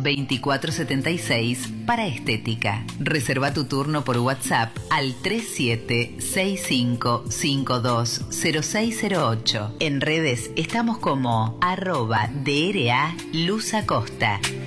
2476 para estética. Reserva tu turno por WhatsApp al 3765520608. En redes estamos como @DRA Luz Acosta.